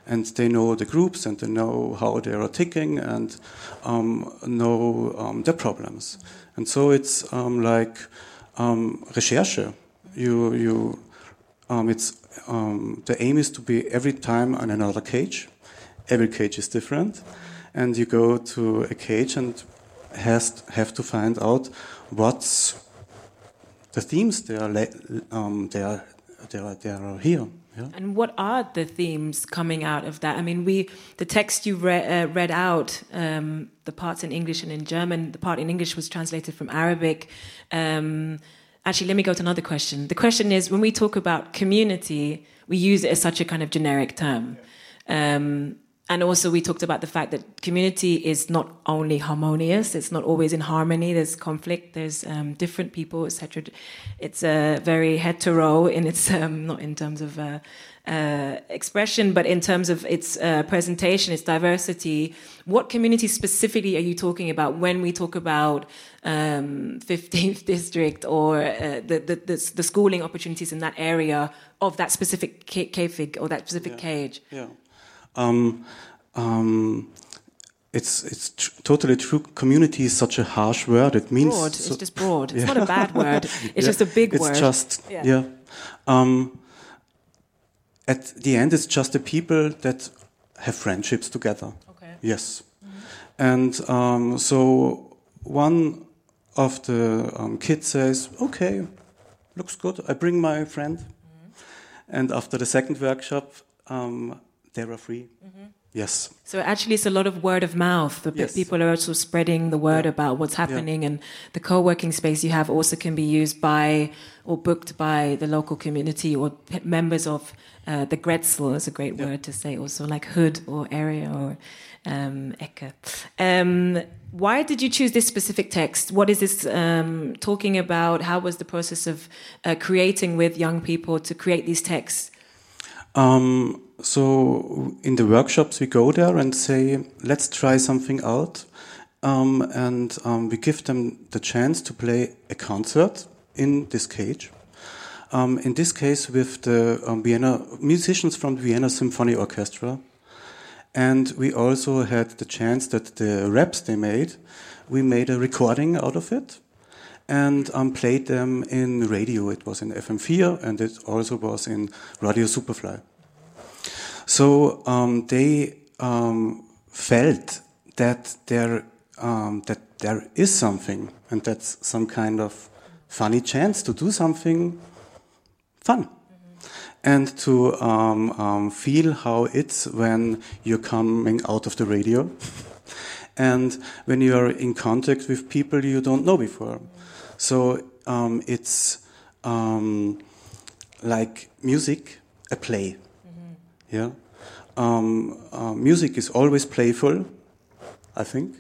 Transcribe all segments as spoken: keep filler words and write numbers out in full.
and they know the groups and they know how they are ticking and um, know um, their problems. And so it's um, like um, Recherche. You, you, um, it's um, the aim is to be every time on another cage. Every cage is different, and you go to a cage and has have to find out what's the themes they are um, they are they are they are here. Yeah. And what are the themes coming out of that? I mean, we the text you re- uh, read out, um, the parts in English and in German. The part in English was translated from Arabic. Um, actually, let me go to another question. The question is, when we talk about community, we use it as such a kind of generic term. Um, And also we talked about the fact that community is not only harmonious, it's not always in harmony, there's conflict, there's um, different people, et cetera. It's uh, very hetero in its, um, not in terms of uh, uh, expression, but in terms of its uh, presentation, its diversity. What community specifically are you talking about when we talk about um, fifteenth District or uh, the, the, the, the schooling opportunities in that area of that specific K-fig or that specific yeah. cage? Yeah. Um, um, it's it's tr- totally true. Community is such a harsh word. It means broad. So it's just broad. It's yeah. not a bad word. It's yeah. just a big it's word. It's just yeah. yeah. Um, at the end, it's just the people that have friendships together. Okay. Yes, mm-hmm. and um, so one of the um, kids says, "Okay, looks good. I bring my friend," mm-hmm. and after the second workshop. Um, They are free. Mm-hmm. Yes. So actually it's a lot of word of mouth. The yes. People are also spreading the word yeah. about what's happening yeah. and the co-working space you have also can be used by or booked by the local community or p- members of uh, the Grätzl is a great yeah. word to say also, like hood or area or um, Ecke. Um, why did you choose this specific text? What is this um, talking about? How was the process of uh, creating with young people to create these texts? Um, so in the workshops we go there and say, let's try something out. Um, and um, we give them the chance to play a concert in this cage. Um, in this case with the um, Vienna musicians from the Vienna Symphony Orchestra. And we also had the chance that the raps they made, we made a recording out of it. And um, played them in radio. It was in F M four and it also was in Radio Superfly. So um, they um, felt that there um, that there is something, and that's some kind of funny chance to do something fun, mm-hmm. and to um, um, feel how it's when you're coming out of the radio, and when you are in contact with people you don't know before. So um, it's um, like music, a play. Mm-hmm. Yeah, um, uh, music is always playful, I think.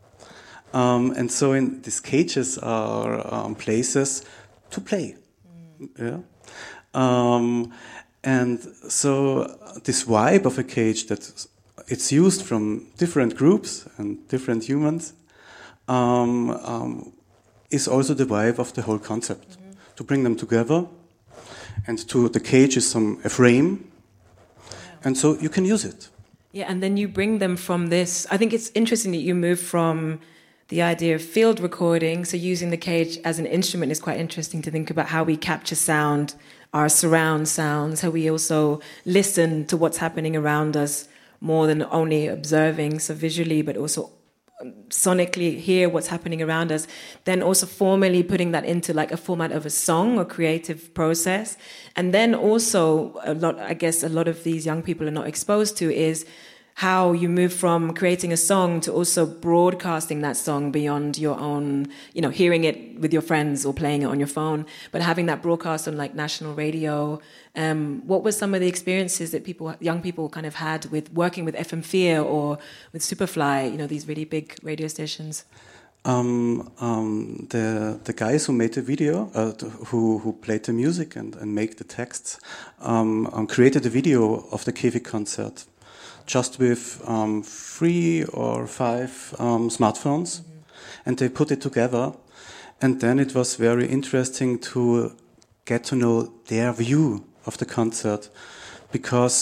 Um, and so in these cages are um, places to play. Mm. Yeah, um, and so this vibe of a cage that it's used from different groups and different humans. Um, um, is also the vibe of the whole concept. Mm-hmm. To bring them together, and to the cage is some a frame, yeah. and so you can use it. Yeah, and then you bring them from this. I think it's interesting that you move from the idea of field recording, so using the cage as an instrument is quite interesting to think about how we capture sound, our surround sounds, how we also listen to what's happening around us more than only observing, so visually, but also sonically hear what's happening around us, then also formally putting that into like a format of a song or creative process. And then also a lot, I guess a lot of these young people are not exposed to is how you move from creating a song to also broadcasting that song beyond your own, you know, hearing it with your friends or playing it on your phone, but having that broadcast on like national radio. Um, what were some of the experiences that people, young people kind of had with working with F M four or with Superfly, you know, these really big radio stations? Um, um, the the guys who made the video, uh, who who played the music and, and make the texts, um, um, created a video of the K-fig concert. Just with um, three or five um, smartphones, mm-hmm. and they put it together. And then it was very interesting to get to know their view of the concert, because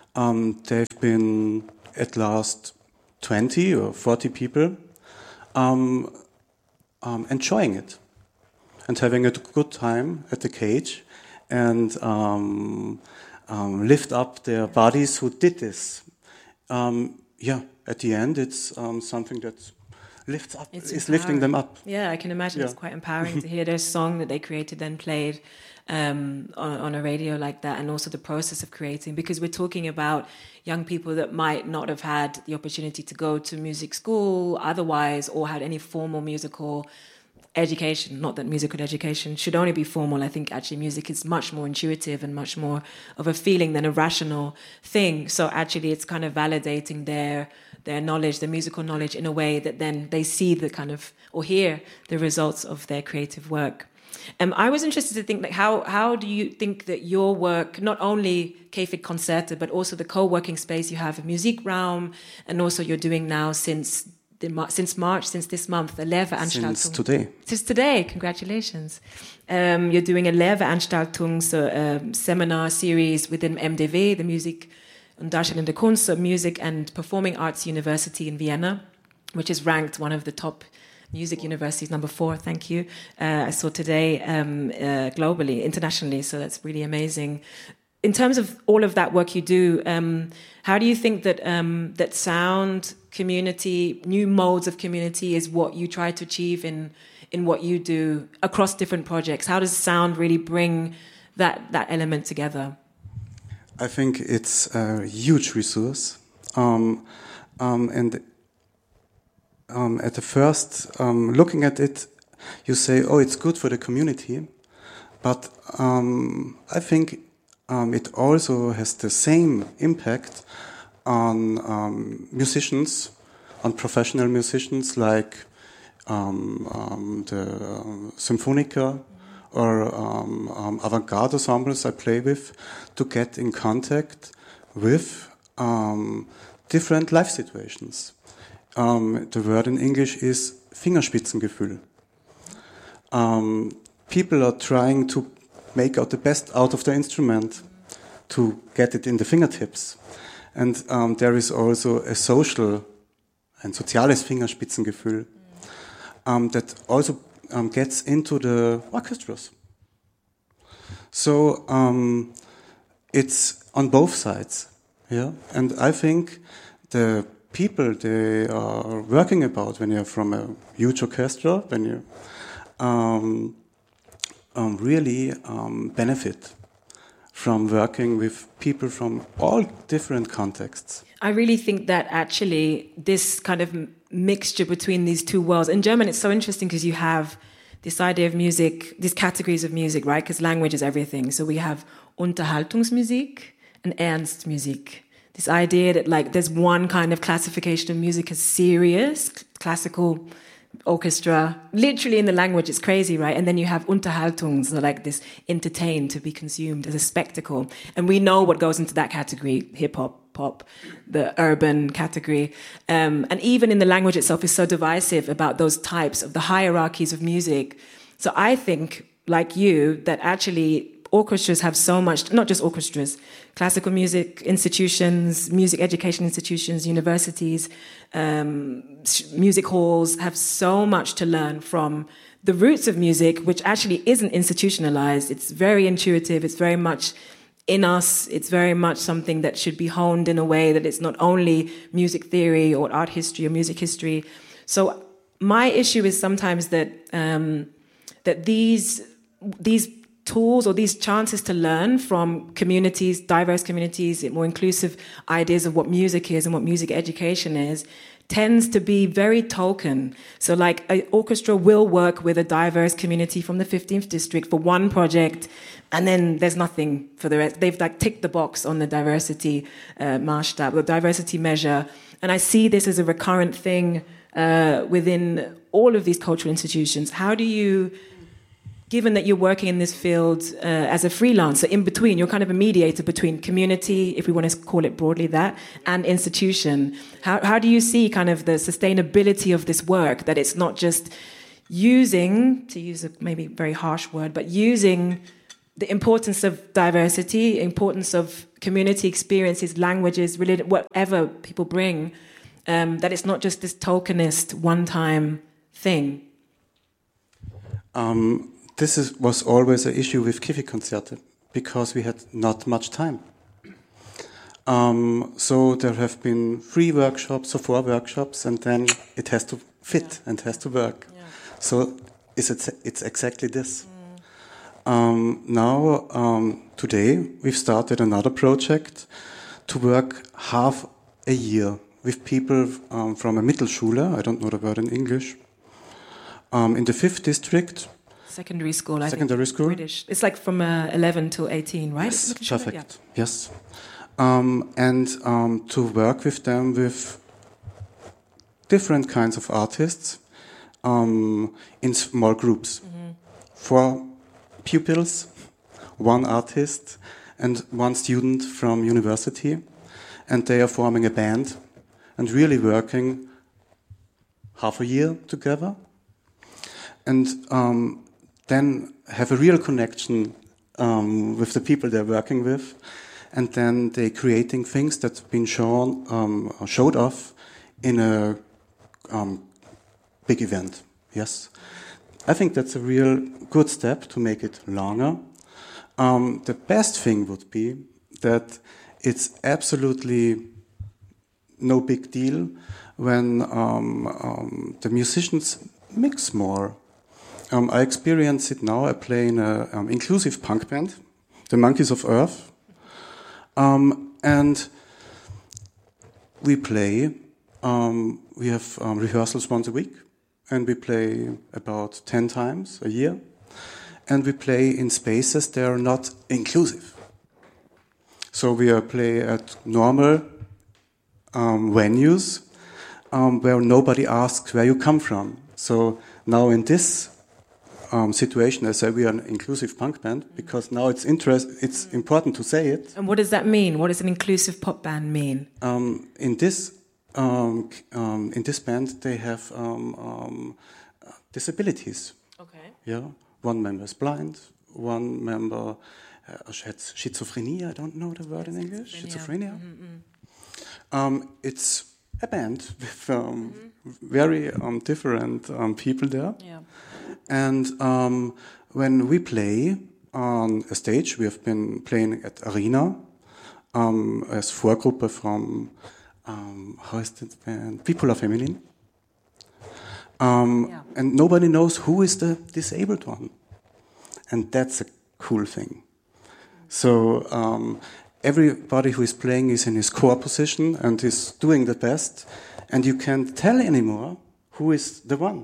Um, they've been at last twenty or forty people um, um, enjoying it and having a good time at the cage and um, um, lift up their bodies who did this. Um, yeah, at the end, it's um, something that lifts up, it's is lifting them up. Yeah, I can imagine Yeah. it's quite empowering to hear their song that they created then played um, on, on a radio like that, and also the process of creating, because we're talking about young people that might not have had the opportunity to go to music school otherwise or had any formal musical education. Not that musical education should only be formal. I think actually music is much more intuitive and much more of a feeling than a rational thing. So actually it's kind of validating their their knowledge, their musical knowledge, in a way that then they see the kind of, or hear the results of their creative work. Um, I was interested to think, like, how how do you think that your work, not only K F I C Concerten, but also the co-working space you have in Musikraum, and also you're doing now since the, since March, since this month, the Lehrveranstaltung. Since today. Since today, congratulations. Um, you're doing a Lehrveranstaltung, so a seminar series within M D W, the Music und Darstellende Kunst, so Music and Performing Arts University in Vienna, which is ranked one of the top music universities, number four, thank you. Uh, I saw today um, uh, globally, internationally, so that's really amazing. In terms of all of that work you do, um, how do you think that um, that sound, community, new modes of community is what you try to achieve in in what you do across different projects? How does sound really bring that that element together? I think it's a huge resource, um, um, and um, at the first um, looking at it, you say, "Oh, it's good for the community," but um, I think um, it also has the same impact on um, musicians, on professional musicians like um, um, the uh, Symphonica or um, um, avant-garde ensembles I play with, to get in contact with um, different life situations. Um, the word in English is Fingerspitzengefühl. Um, people are trying to make out the best out of the instrument to get it in the fingertips. And um, there is also a social, ein soziales Fingerspitzengefühl um, that also um, gets into the orchestras. So um, it's on both sides, yeah. And I think the people they are working about, when you're from a huge orchestra, when you um, um, really um, benefit from working with people from all different contexts. I really think that actually this kind of mixture between these two worlds, in German it's so interesting because you have this idea of music, these categories of music, right? Because language is everything. So we have Unterhaltungsmusik and Ernstmusik. This idea that like there's one kind of classification of music as serious, classical orchestra, literally in the language, it's crazy, right? And then you have Unterhaltung, so like this entertain, to be consumed as a spectacle. And we know what goes into that category, hip-hop, pop, the urban category. Um, and even in the language itself is so divisive about those types of the hierarchies of music. So I think, like you, that actually orchestras have so much, not just orchestras, classical music institutions, music education institutions, universities, um, music halls have so much to learn from the roots of music, which actually isn't institutionalized. It's very intuitive. It's very much in us. It's very much something that should be honed in a way that it's not only music theory or art history or music history. So my issue is sometimes that um, that these these tools or these chances to learn from communities, diverse communities, more inclusive ideas of what music is and what music education is, tends to be very token. So like an orchestra will work with a diverse community from the fifteenth district for one project, and then there's nothing for the rest. They've like ticked the box on the diversity uh, Maßstab, the diversity measure. And I see this as a recurrent thing uh, within all of these cultural institutions. How do you, given that you're working in this field uh, as a freelancer, in between, you're kind of a mediator between community, if we want to call it broadly that, and institution. How, how do you see kind of the sustainability of this work, that it's not just using, to use a maybe very harsh word, but using the importance of diversity, importance of community experiences, languages, religion, whatever people bring, um, that it's not just this tokenist, one-time thing. Um, this is, was always an issue with Kiwi-Konzerte, because we had not much time. Um, so there have been three workshops or four workshops, and then it has to fit yeah. and has to work. Yeah. So it's, it's, it's exactly this. Mm. Um, now, um, today, we've started another project to work half a year with people um, from a Mittelschule, I don't know the word in English, um, in the fifth district. Secondary school, I Secondary think. school. British. It's like from uh, eleven to eighteen, right? Yes, perfect. Yeah. Yes. Um, and um, to work with them with different kinds of artists um, in small groups. Mm-hmm. Four pupils, one artist, and one student from university. And they are forming a band and really working half a year together. And um, then have a real connection um, with the people they're working with. And then they're creating things that's been shown, um, showed off in a um, big event. Yes, I think that's a real good step to make it longer. Um, the best thing would be that it's absolutely no big deal when um, um, the musicians mix more. Um, I experience it now. I play in an um, inclusive punk band, the Monkeys of Earth. Um, and we play, um, we have um, rehearsals once a week, and we play about ten times a year, and we play in spaces that are not inclusive. So we are play at normal um, venues um, where nobody asks where you come from. So now in this Um, situation, I say we are an inclusive punk band because now it's interest. It's important to say it. And what does that mean? What does an inclusive pop band mean? Um, in this um, um, in this band, they have um, um, disabilities. Okay. Yeah, one member is blind. One member uh, has schizophrenia. I don't know the word in English. Schizophrenia. Mm-hmm. Um, it's a band with um, mm-hmm. very um, different um, people there. Yeah. And um, when we play on a stage, we have been playing at Arena um, as Vorgruppe from, um, how is the band? People Are Feminine. Um, yeah. And nobody knows who is the disabled one. And that's a cool thing. So um, everybody who is playing is in his core position and is doing the best. And you can't tell anymore who is the one.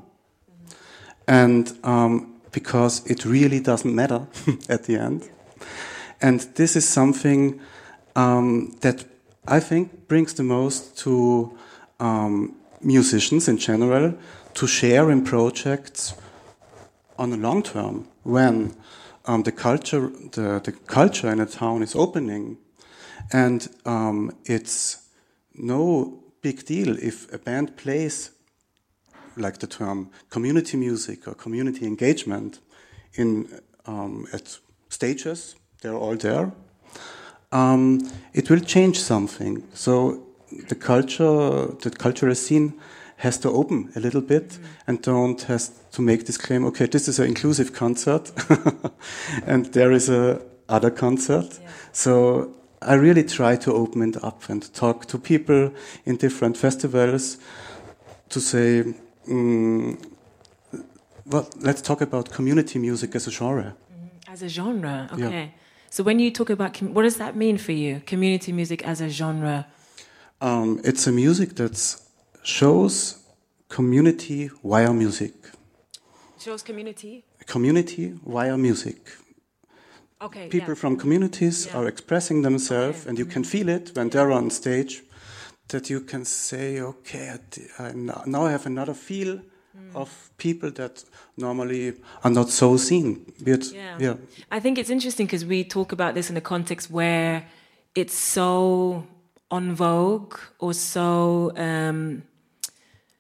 And um, because it really doesn't matter at the end. And this is something um, that I think brings the most to um, musicians in general to share in projects on the long term when um, the culture the, the culture in a town is opening. And um, it's no big deal if a band plays like the term community music or community engagement in um, at stages, they're all there. Um, it will change something. So the culture, the cultural scene has to open a little bit mm-hmm. and don't has to make this claim, okay, this is an inclusive concert and there is a other concert. Yeah. So I really try to open it up and talk to people in different festivals to say, Mm, well, let's talk about community music as a genre. Mm, as a genre, okay. Yeah. So when you talk about, what does that mean for you, community music as a genre? Um, it's a music that shows community via music. Shows community? Community via music. Okay. People yeah. from communities yeah. are expressing themselves, okay. and you mm-hmm. can feel it when they're on stage. That you can say, okay, I now I have another feel mm. of people that normally are not so seen. But, yeah. yeah. I think it's interesting because we talk about this in a context where it's so en vogue or so, um,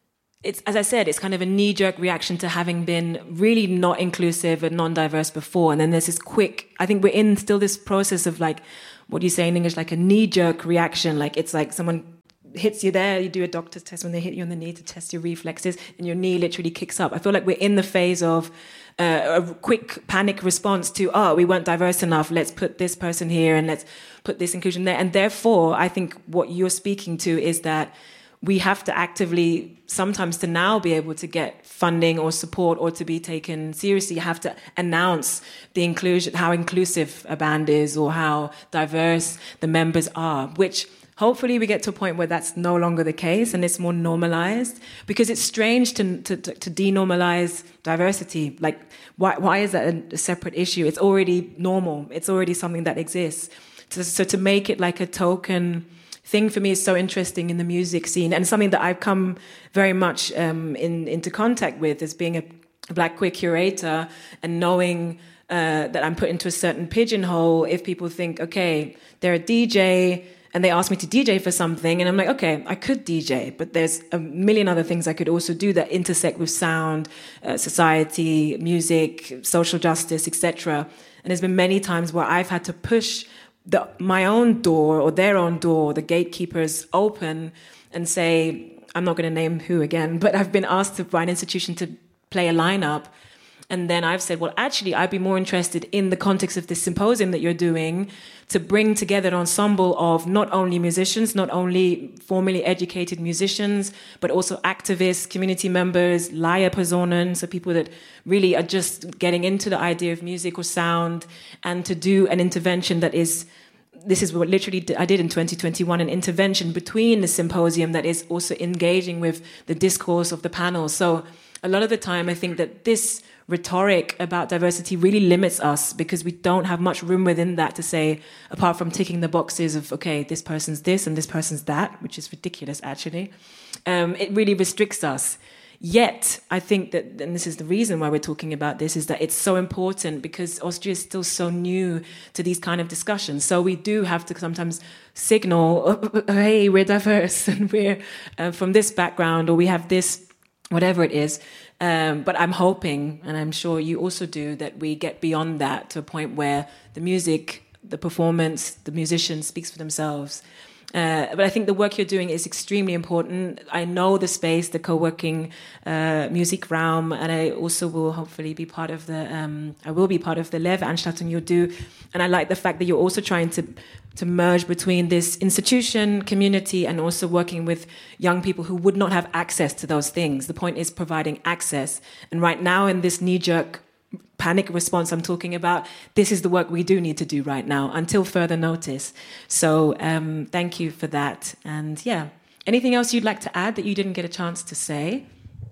it's, as I said, it's kind of a knee-jerk reaction to having been really not inclusive and non-diverse before. And then there's this quick, I think we're in still this process of like, what do you say in English, like a knee-jerk reaction. Like it's like someone hits you there, you do a doctor's test when they hit you on the knee to test your reflexes, and your knee literally kicks up. I feel like we're in the phase of uh, a quick panic response to, oh, we weren't diverse enough, let's put this person here and let's put this inclusion there. And therefore, I think what you're speaking to is that we have to actively, sometimes to now be able to get funding or support or to be taken seriously, you have to announce the inclusion, how inclusive a band is or how diverse the members are, which hopefully we get to a point where that's no longer the case and it's more normalized, because it's strange to to, to denormalize diversity. Like, why why is that a, a separate issue? It's already normal. It's already something that exists. So, so to make it like a token thing for me is so interesting in the music scene, and something that I've come very much um, in into contact with as being a Black queer curator and knowing uh, that I'm put into a certain pigeonhole. If people think, okay, they're a D J, and they asked me to D J for something, and I'm like, okay, I could D J, but there's a million other things I could also do that intersect with sound, uh, society, music, social justice, et cetera. And there's been many times where I've had to push the, my own door or their own door, the gatekeepers, open and say, I'm not going to name who again, but I've been asked to, by an institution to play a lineup. And then I've said, well, actually, I'd be more interested in the context of this symposium that you're doing to bring together an ensemble of not only musicians, not only formally educated musicians, but also activists, community members, Leihpersonen, so people that really are just getting into the idea of music or sound, and to do an intervention that is, this is what literally I did in twenty twenty-one, an intervention between the symposium that is also engaging with the discourse of the panel. So a lot of the time, I think that this rhetoric about diversity really limits us because we don't have much room within that to say, apart from ticking the boxes of, okay, this person's this and this person's that, which is ridiculous, actually. Um, it really restricts us. Yet, I think that, and this is the reason why we're talking about this, is that it's so important because Austria is still so new to these kind of discussions. So we do have to sometimes signal, oh, hey, we're diverse and we're uh, from this background, or we have this, whatever it is. Um, but I'm hoping, and I'm sure you also do, that we get beyond that to a point where the music, the performance, the musician speaks for themselves. Uh, but I think the work you're doing is extremely important. I know the space, the co-working uh, music realm, and I also will hopefully be part of the, um, I will be part of the Lehrveranstaltung you'll do. And I like the fact that you're also trying to to merge between this institution, community, and also working with young people who would not have access to those things. The point is providing access. And right now in this knee-jerk panic response I'm talking about, this is the work we do need to do right now until further notice. So um, thank you for that. And yeah, anything else you'd like to add that you didn't get a chance to say?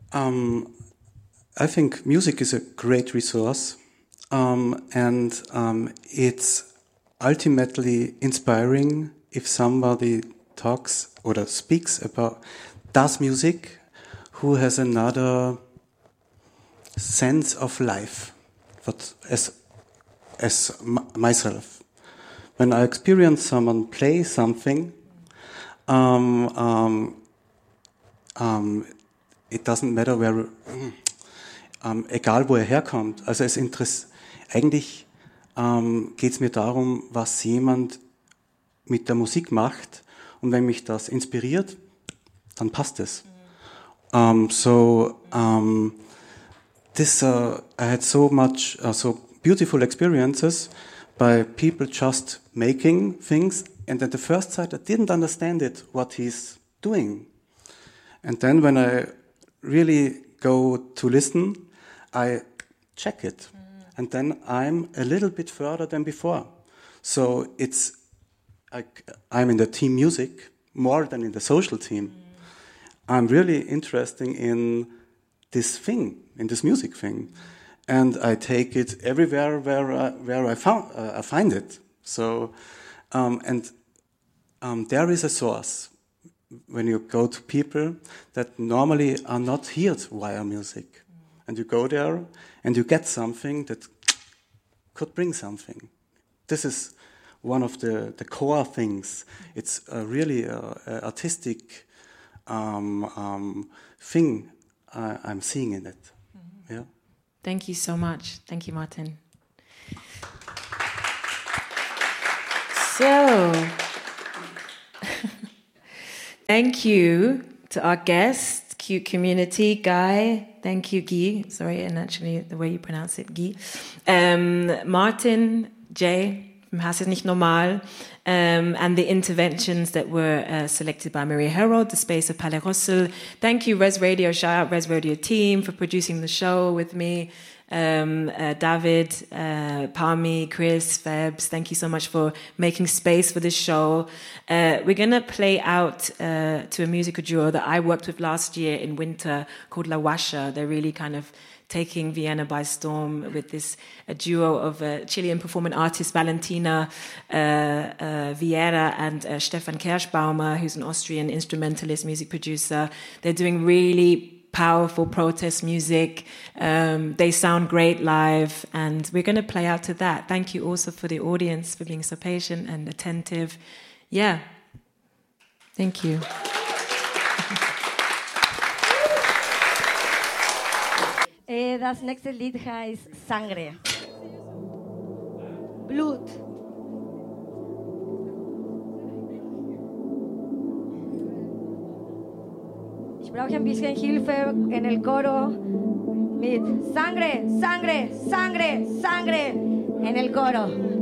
Um, I think music is a great resource, um, and um, it's ultimately inspiring if somebody talks or speaks about does music, who has another sense of life, but as as m- myself. When I experience someone play something, um, um, um, it doesn't matter where, um, egal wo er herkommt. Also es interess- eigentlich ähm, geht es mir darum, was jemand mit der Musik macht, und wenn mich das inspiriert, dann passt es. Mm. Um, so um, this uh, I had so much uh, so beautiful experiences by people just making things, and at the first sight I didn't understand it, what he's doing, and then when I really go to listen, I check it. Mm. And then I'm a little bit further than before. So it's, I, I'm in the team music more than in the social team. Mm. I'm really interested in this thing, in this music thing. And I take it everywhere where I, where I, found, uh, I find it. So, um, and um, there is a source when you go to people that normally are not heard via music. Mm. And you go there and you get something that could bring something. This is one of the, the core things. It's a really uh, a artistic um, um, thing I, I'm seeing in it. Mm-hmm. Yeah. Thank you so much. Thank you, Martin. So, thank you to our guest, Cute Community, Guy. Thank you, Guy. Sorry, and actually the way you pronounce it, Guy. Um, Martin, Jay from Hass ist nicht normal, um, and the interventions that were uh, selected by Maria Herold, the space of Palais Rossel. Thank you, Res Radio, shout out Res Radio team for producing the show with me. Um, uh, David, uh, Palmi, Chris, Febs, thank you so much for making space for this show. Uh, we're going to play out uh, to a musical duo that I worked with last year in winter called La Washa. They're really kind of taking Vienna by storm with this a duo of uh, Chilean performing artists Valentina uh, uh, Vieira and uh, Stefan Kerschbaumer, who's an Austrian instrumentalist, music producer. They're doing really powerful protest music. Um, they sound great live, and we're going to play out to that. Thank you also for the audience for being so patient and attentive. Yeah. Thank you. Uh, das nächste Lied heißt Sangre. Blut. Ich brauche ein bisschen Hilfe en el coro mit Sangre, Sangre, Sangre, Sangre en el coro.